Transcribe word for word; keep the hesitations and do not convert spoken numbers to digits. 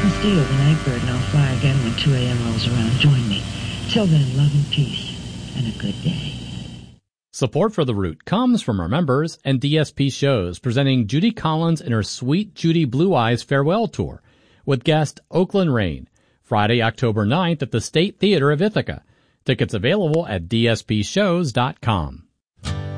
John Steele, the Nightbird, and I'll fly again when two a.m. rolls around. Join me. Till then, love and peace, and a good day. Support for The Root comes from our members and D S P Shows, presenting Judy Collins and her Sweet Judy Blue Eyes Farewell Tour with guest Oakland Rain, Friday, October ninth at the State Theater of Ithaca. Tickets available at d s p shows dot com.